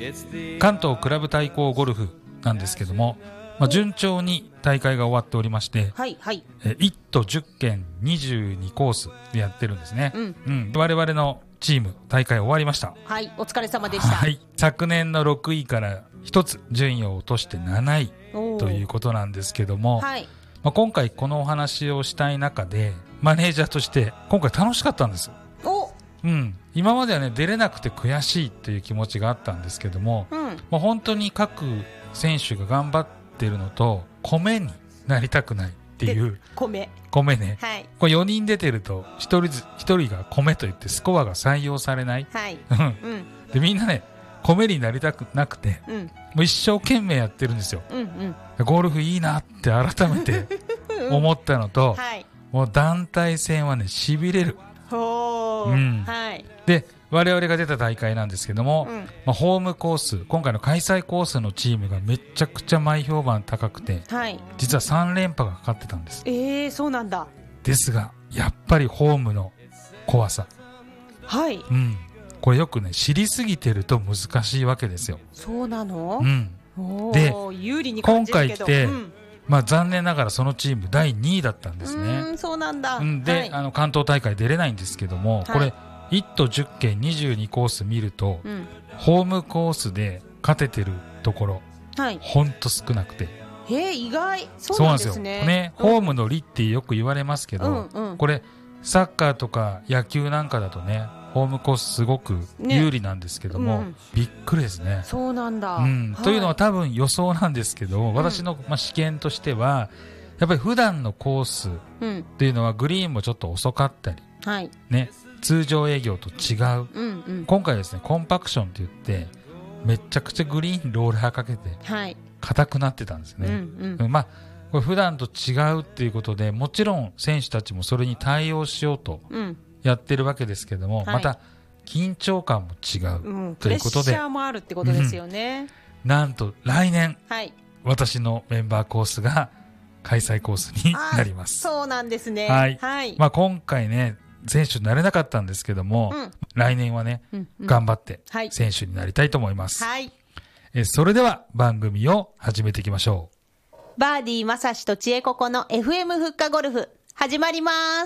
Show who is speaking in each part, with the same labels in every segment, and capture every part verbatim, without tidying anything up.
Speaker 1: 関東クラブ対抗ゴルフなんですけども、まあ、順調に大会が終わっておりまして、
Speaker 2: はいはい、
Speaker 1: えいち都じゅっけんにじゅうにコースでやってるんですね、
Speaker 2: うん
Speaker 1: うん、我々のチーム大会終わりました。
Speaker 2: はい、お疲れ様でした。
Speaker 1: はい、昨年のろくいからひとつ順位を落としてなないということなんですけども、
Speaker 2: はい、
Speaker 1: まあ、今回このお話をしたい中でマネージャーとして今回楽しかったんです。
Speaker 2: お、
Speaker 1: うん、今まではね出れなくて悔しいっていう気持ちがあったんですけども、
Speaker 2: うん、
Speaker 1: まあ、本当に各選手が頑張ってるのと米になりたくないっていう
Speaker 2: 米
Speaker 1: 米ね、
Speaker 2: はい、
Speaker 1: これよにん出てるとひとりずひとりが米といってスコアが採用されない、
Speaker 2: はい、
Speaker 1: うん
Speaker 2: うん
Speaker 1: でみんなね米になりたくなくて、
Speaker 2: うん、
Speaker 1: もう一生懸命やってるんですよ、
Speaker 2: うんうん、
Speaker 1: ゴルフいいなって改めて思ったのと、
Speaker 2: はい、
Speaker 1: もう団体戦はねしびれる。
Speaker 2: ほー、
Speaker 1: うん
Speaker 2: はい、
Speaker 1: で我々が出た大会なんですけども、
Speaker 2: うん、
Speaker 1: まあ、ホームコース今回の開催コースのチームがめちゃくちゃ前評判高くて、
Speaker 2: はい、
Speaker 1: 実はさん連覇がかかってたんです。
Speaker 2: えー、そうなんだ。
Speaker 1: ですがやっぱりホームの怖さ、
Speaker 2: はい、
Speaker 1: うん、これよくね知りすぎてると難しいわけですよ。
Speaker 2: そうなの、
Speaker 1: うん、
Speaker 2: お
Speaker 1: で
Speaker 2: 有利に感じるけど
Speaker 1: 今回来て、
Speaker 2: うん、
Speaker 1: まあ、残念ながらそのチームだいにいだったんですね。
Speaker 2: うん、そうなんだ、
Speaker 1: うん、で、
Speaker 2: はい、
Speaker 1: あの関東大会出れないんですけども、
Speaker 2: はい、
Speaker 1: これいち都じゅっけんにじゅうにコース見ると、
Speaker 2: うん、
Speaker 1: ホームコースで勝ててるところ、
Speaker 2: はい、
Speaker 1: ほんと少なくて、
Speaker 2: えー、意外、そうなんですね。
Speaker 1: そうなんですよ、ね、
Speaker 2: うん、
Speaker 1: ホームの利ってよく言われますけど、
Speaker 2: うんうん、
Speaker 1: これサッカーとか野球なんかだとねホームコースすごく有利なんですけども、
Speaker 2: ね、うん、
Speaker 1: びっくりですね。
Speaker 2: そうなんだ、
Speaker 1: うん
Speaker 2: はい、
Speaker 1: というのは多分予想なんですけど、私の、まあ、試験としてはやっぱり普段のコースっていうのはグリーンもちょっと遅かったり、
Speaker 2: はい
Speaker 1: ね、通常営業と違う、
Speaker 2: うんうん、今
Speaker 1: 回ですねコンパクションって言ってめちゃくちゃグリーンローラーかけて硬くなってたんですね、はい、うんうん、まあこれ普段と違うっていうことでもちろん選手たちもそれに対応しようとやってるわけですけども、うん、また緊張感も違う、うん、ということでプレッシ
Speaker 2: ャーもあるってことですよね、
Speaker 1: うん、なんと来年、
Speaker 2: はい、
Speaker 1: 私のメンバーコースが開催コースになります。
Speaker 2: そうなんですね、
Speaker 1: はい、
Speaker 2: はい、
Speaker 1: まあ、今回ね選手になれなかったんですけども、うん、来年はね、うんうん、頑張って選手になりたいと思います、はい、えそれでは番組を始めていきましょう。
Speaker 2: バーディーまさしとちえここの エフエム ふっかゴルフ始まります。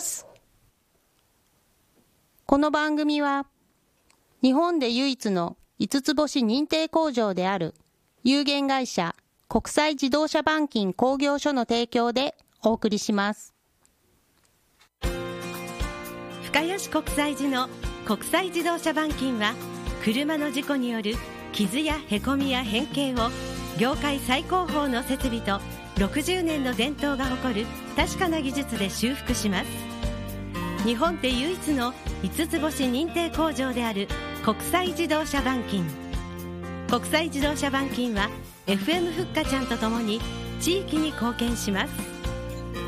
Speaker 2: この番組は日本で唯一のいつつ星認定工場である有限会社国際自動車板金工業所の提供でお送りします。
Speaker 3: 深谷市国際寺の国際自動車板金は車の事故による傷やへこみや変形を業界最高峰の設備とろくじゅうねんの伝統が誇る確かな技術で修復します。日本で唯一のいつつ星認定工場である国際自動車板金。国際自動車板金は エフエム ふっかちゃんとともに地域に貢献します。